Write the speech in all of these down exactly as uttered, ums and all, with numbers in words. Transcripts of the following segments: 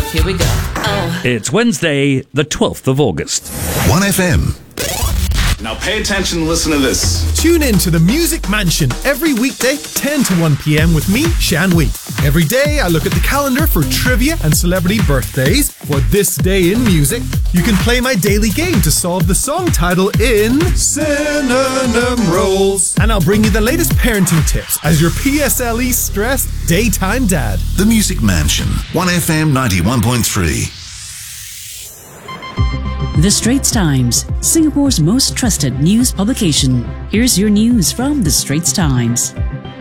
Here we go. Oh. It's Wednesday, the twelfth of August. one F M. Now pay attention and listen to this. Tune in to the Music Mansion every weekday, ten to one p.m. with me, Shan Wee. Every day, I look at the calendar for trivia and celebrity birthdays. For this day in music, you can play my daily game to solve the song title in Synonym Rolls. And I'll bring you the latest parenting tips as your P S L E stressed daytime dad. The Music Mansion, one F M ninety-one point three. The Straits Times, Singapore's most trusted news publication. Here's your news from The Straits Times.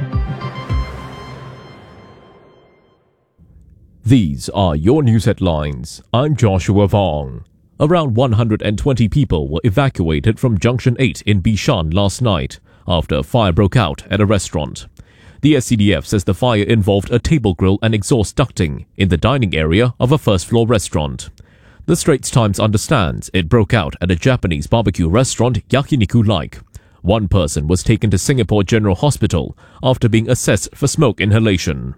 These are your news headlines. I'm Joshua Vong. Around one hundred twenty people were evacuated from Junction eight in Bishan last night after a fire broke out at a restaurant. The S C D F says the fire involved a table grill and exhaust ducting in the dining area of a first-floor restaurant. The Straits Times understands it broke out at a Japanese barbecue restaurant Yakiniku-like. One person was taken to Singapore General Hospital after being assessed for smoke inhalation.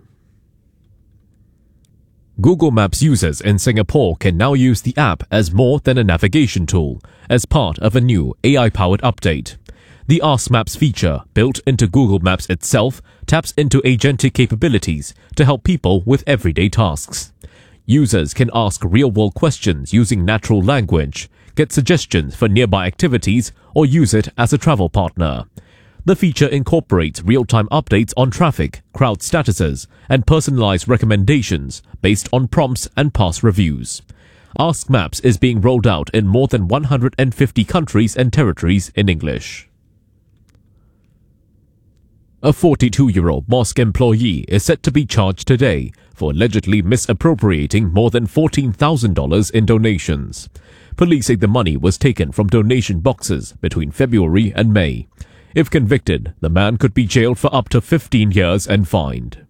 Google Maps users in Singapore can now use the app as more than a navigation tool as part of a new A I-powered update. The Ask Maps feature, built into Google Maps itself, taps into agentic capabilities to help people with everyday tasks. Users can ask real-world questions using natural language, get suggestions for nearby activities, or use it as a travel partner. The feature incorporates real-time updates on traffic, crowd statuses, and personalized recommendations based on prompts and past reviews. Ask Maps is being rolled out in more than one hundred fifty countries and territories in English. A forty-two-year-old mosque employee is set to be charged today for allegedly misappropriating more than fourteen thousand dollars in donations. Police say the money was taken from donation boxes between February and May. If convicted, the man could be jailed for up to fifteen years and fined.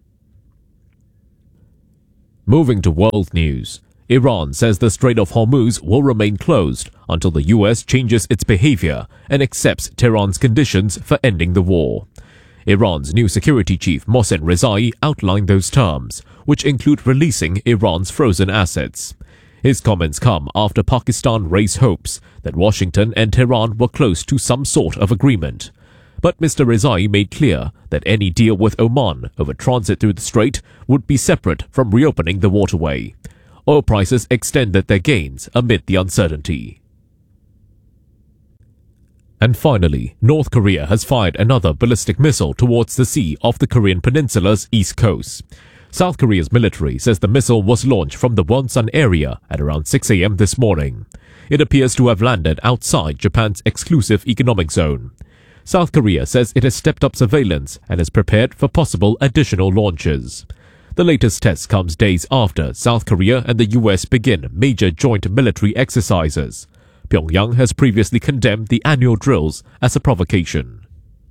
Moving to world news. Iran says the Strait of Hormuz will remain closed until the U S changes its behavior and accepts Tehran's conditions for ending the war. Iran's new security chief Mohsen Rezai outlined those terms, which include releasing Iran's frozen assets. His comments come after Pakistan raised hopes that Washington and Tehran were close to some sort of agreement. But Mister Rezai made clear that any deal with Oman over transit through the strait would be separate from reopening the waterway. Oil prices extended their gains amid the uncertainty. And finally, North Korea has fired another ballistic missile towards the sea off the Korean peninsula's east coast. South Korea's military says the missile was launched from the Wonsan area at around six a.m. this morning. It appears to have landed outside Japan's exclusive economic zone. South Korea says it has stepped up surveillance and is prepared for possible additional launches. The latest test comes days after South Korea and the U S begin major joint military exercises. Pyongyang has previously condemned the annual drills as a provocation.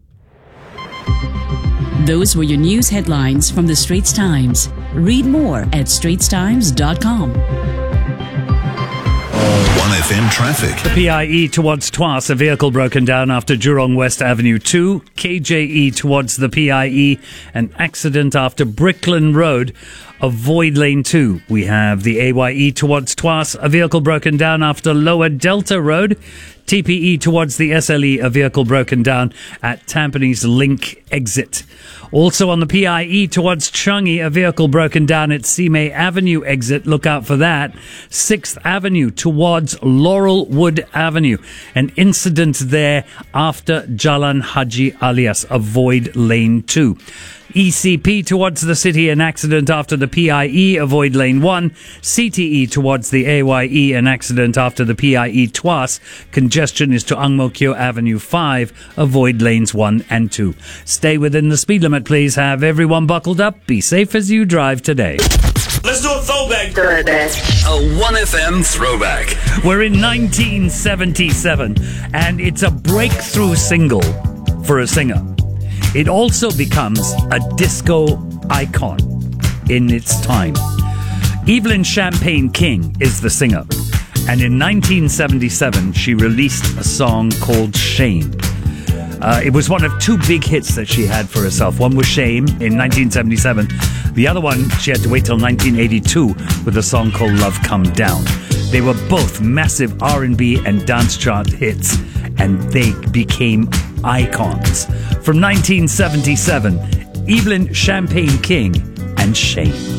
Those were your news headlines from The Straits Times. Read more at straits times dot com. one F M traffic. The P I E towards Tuas, a vehicle broken down after Jurong West Avenue two. K J E towards the P I E, an accident after Brickland Road. Avoid lane two. We have the A Y E towards Tuas, a vehicle broken down after Lower Delta Road. T P E towards the S L E, a vehicle broken down at Tampines Link exit. Also on the P I E towards Changi, a vehicle broken down at Simei Avenue exit. Look out for that. sixth Avenue towards Laurelwood Avenue. An incident there after Jalan Haji Alias. Avoid lane two. E C P towards the city, an accident after the P I E, avoid lane one. C T E towards the A Y E, an accident after the P I E Tuas. Congestion is to Ang Mo Kio Avenue five, avoid lanes one and two. Stay within the speed limit, please. Have everyone buckled up. Be safe as you drive today. Let's do a throwback. A one F M throwback. We're in nineteen seventy-seven, and it's a breakthrough single for a singer. It also becomes a disco icon in its time. Evelyn Champagne King is the singer, and in nineteen seventy-seven she released a song called Shame. Uh, it was one of two big hits that she had for herself. One was Shame in nineteen seventy-seven, The other one, she had to wait till nineteen eighty-two with a song called Love Come Down. They were both massive R and B and dance chart hits, and they became icons. From nineteen seventy-seven, Evelyn Champagne King and Shane.